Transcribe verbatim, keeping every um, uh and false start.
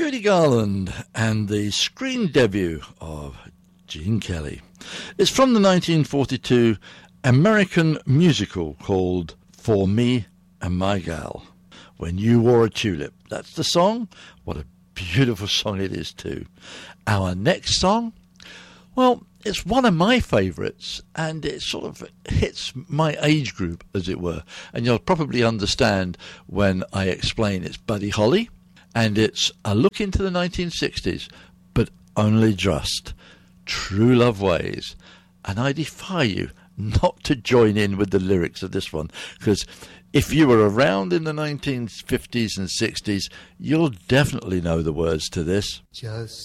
Judy Garland and the screen debut of Gene Kelly. It's from the nineteen forty-two American musical called For Me and My Gal, When You Wore a Tulip. That's the song. What a beautiful song it is too. Our next song, well, it's one of my favourites, and it sort of hits my age group, as it were. And you'll probably understand when I explain it's Buddy Holly, and it's a look into the nineteen sixties, but only just. True Love Ways. And I defy you not to join in with the lyrics of this one, because if you were around in the nineteen fifties and sixties, you'll definitely know the words to this. Just